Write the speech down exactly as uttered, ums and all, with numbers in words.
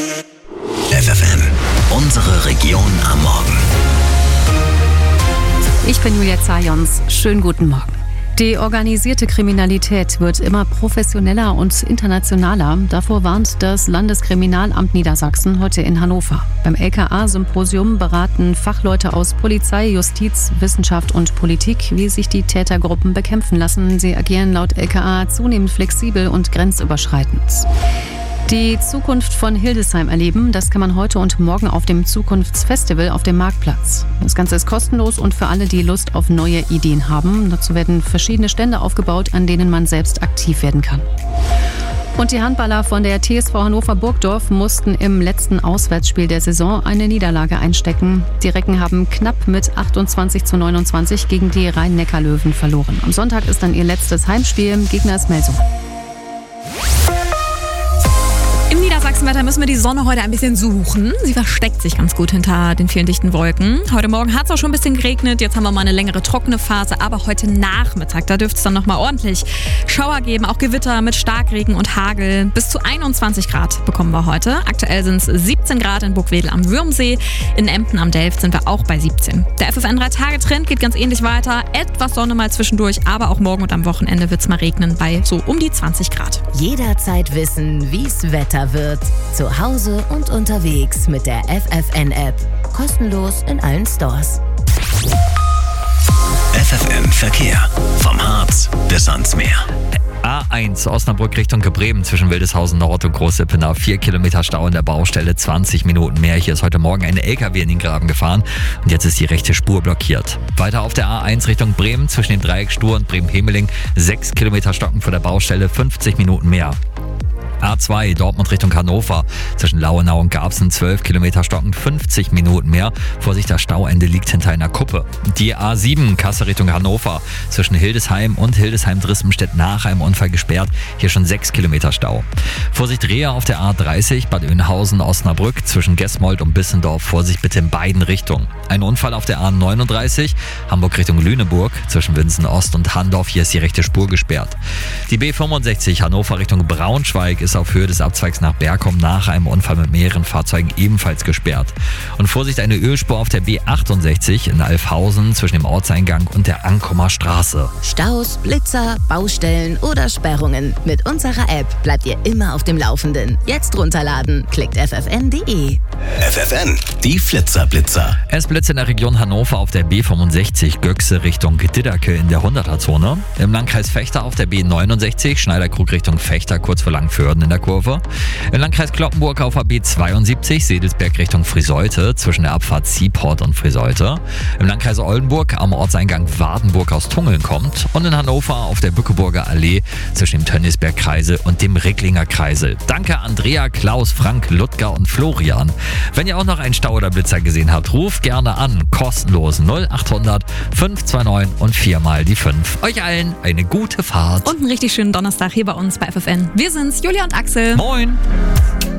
F F M, unsere Region am Morgen. Ich bin Julia Zajons. Schönen guten Morgen. Die organisierte Kriminalität wird immer professioneller und internationaler. Davor warnt das Landeskriminalamt Niedersachsen heute in Hannover. Beim L K A-Symposium beraten Fachleute aus Polizei, Justiz, Wissenschaft und Politik, wie sich die Tätergruppen bekämpfen lassen. Sie agieren laut L K A zunehmend flexibel und grenzüberschreitend. Die Zukunft von Hildesheim erleben, das kann man heute und morgen auf dem Zukunftsfestival auf dem Marktplatz. Das Ganze ist kostenlos und für alle, die Lust auf neue Ideen haben. Dazu werden verschiedene Stände aufgebaut, an denen man selbst aktiv werden kann. Und die Handballer von der T S V Hannover Burgdorf mussten im letzten Auswärtsspiel der Saison eine Niederlage einstecken. Die Recken haben knapp mit achtundzwanzig zu neunundzwanzig gegen die Rhein-Neckar-Löwen verloren. Am Sonntag ist dann ihr letztes Heimspiel. Gegner ist Melsung. Im Niedersachsenwetter müssen wir die Sonne heute ein bisschen suchen. Sie versteckt sich ganz gut hinter den vielen dichten Wolken. Heute Morgen hat es auch schon ein bisschen geregnet. Jetzt haben wir mal eine längere trockene Phase. Aber heute Nachmittag, da dürfte es dann nochmal ordentlich Schauer geben. Auch Gewitter mit Starkregen und Hagel. Bis zu einundzwanzig Grad bekommen wir heute. Aktuell sind es siebzehn Grad in Burgwedel am Würmsee. In Emden am Delft sind wir auch bei siebzehn. Der F F N drei Tage Trend geht ganz ähnlich weiter. Etwas Sonne mal zwischendurch. Aber auch morgen und am Wochenende wird es mal regnen bei so um die zwanzig Grad. Jederzeit wissen, wie's Wetter wird. Zu Hause und unterwegs mit der F F N-App. Kostenlos in allen Stores. F F M Verkehr. Vom Harz bis ans Meer. A eins Osnabrück Richtung Bremen zwischen Wildeshausen Nord und Großsippenau. Vier Kilometer Stau in der Baustelle, zwanzig Minuten mehr. Hier ist heute Morgen ein L K W in den Graben gefahren und jetzt ist die rechte Spur blockiert. Weiter auf der A eins Richtung Bremen zwischen dem Dreieck Stur und Bremen-Hemeling. Sechs Kilometer Stocken vor der Baustelle, fünfzig Minuten mehr. A zwei Dortmund Richtung Hannover zwischen Lauenau und Garbsen, zwölf Kilometer Stocken, fünfzig Minuten mehr. Vorsicht, das Stauende liegt hinter einer Kuppe. Die A sieben Kassel Richtung Hannover zwischen Hildesheim und Hildesheim-Drispenstedt nach einem Unfall gesperrt. Hier schon sechs Kilometer Stau. Vorsicht, Rehe auf der A dreißig Bad Oeynhausen-Osnabrück zwischen Gesmold und Bissendorf. Vorsicht bitte in beiden Richtungen. Ein Unfall auf der A neununddreißig Hamburg Richtung Lüneburg zwischen Winsen Ost und Handorf. Hier ist die rechte Spur gesperrt. Die B fünfundsechzig Hannover Richtung Braunschweig ist auf Höhe des Abzweigs nach Bergum nach einem Unfall mit mehreren Fahrzeugen ebenfalls gesperrt. Und Vorsicht, eine Ölspur auf der B achtundsechzig in Alfhausen zwischen dem Ortseingang und der Ankomer Straße. Staus, Blitzer, Baustellen oder Sperrungen. Mit unserer App bleibt ihr immer auf dem Laufenden. Jetzt runterladen. Klickt f f n punkt d e. F F N, die Flitzerblitzer. Es blitzt in der Region Hannover auf der B fünfundsechzig Göchse Richtung Didderke in der hunderter-Zone. Im Landkreis Vechta auf der B neunundsechzig Schneiderkrug Richtung Vechta kurz vor Langförden in der Kurve. Im Landkreis Cloppenburg auf der B zweiundsiebzig Sedelsberg Richtung Friseute zwischen der Abfahrt Seaport und Friseute. Im Landkreis Oldenburg am Ortseingang Wardenburg aus Tungeln kommt. Und in Hannover auf der Bückeburger Allee zwischen dem Tönnisberg-Kreisel und dem Ricklinger Kreisel. Danke Andrea, Klaus, Frank, Ludger und Florian. Wenn ihr auch noch einen Stau oder Blitzer gesehen habt, ruft gerne an. Kostenlos null achthundert fünf zwei neun und viermal die fünf. Euch allen eine gute Fahrt. Und einen richtig schönen Donnerstag hier bei uns bei F F N. Wir sind's, Julia und Axel. Moin.